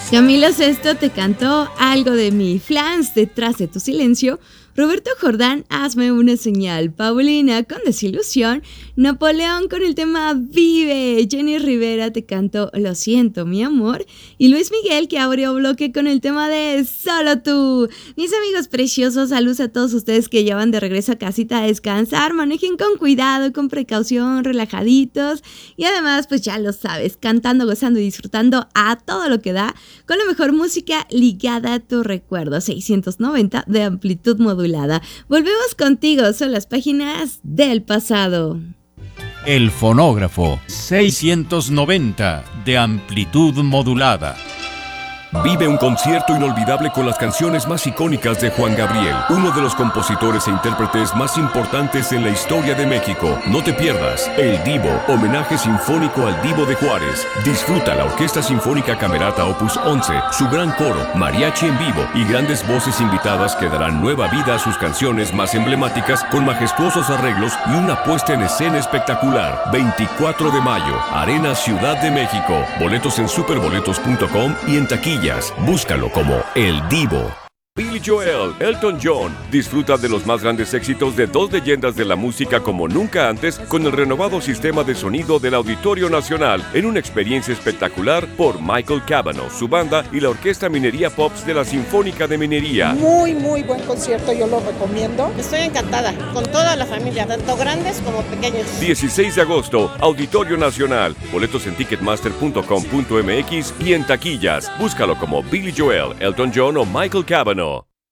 Camilo Sesto te cantó Algo de mí. Flans, Detrás de tu silencio. Roberto Jordán, Hazme una señal. Paulina, con Desilusión. Napoleón, con el tema Vive. Jenny Rivera te cantó Lo siento, mi amor. Y Luis Miguel, que abrió bloque con el tema de Solo tú. Mis amigos preciosos, saludos a todos ustedes que ya van de regreso a casita a descansar. Manejen con cuidado, con precaución, relajaditos. Y además, pues ya lo sabes, cantando, gozando y disfrutando a todo lo que da, con la mejor música ligada a tu recuerdo. 690 de amplitud modulada. Volvemos contigo, son las páginas del pasado. El fonógrafo 690 de amplitud modulada. Vive un concierto inolvidable con las canciones más icónicas de Juan Gabriel, uno de los compositores e intérpretes más importantes en la historia de México. No te pierdas El Divo, homenaje sinfónico al Divo de Juárez. Disfruta la Orquesta Sinfónica Camerata Opus 11, su gran coro, mariachi en vivo y grandes voces invitadas que darán nueva vida a sus canciones más emblemáticas con majestuosos arreglos y una puesta en escena espectacular. 24 de mayo, Arena Ciudad de México. Boletos en superboletos.com y en taquilla. Búscalo como El Divo. Billy Joel, Elton John. Disfruta de los más grandes éxitos de dos leyendas de la música como nunca antes con el renovado sistema de sonido del Auditorio Nacional en una experiencia espectacular por Michael Cavanaugh, su banda y la Orquesta Minería Pops de la Sinfónica de Minería. Muy buen concierto, yo lo recomiendo. Estoy encantada, con toda la familia, tanto grandes como pequeños. 16 de agosto, Auditorio Nacional. Boletos en ticketmaster.com.mx y en taquillas. Búscalo como Billy Joel, Elton John o Michael Cavanaugh.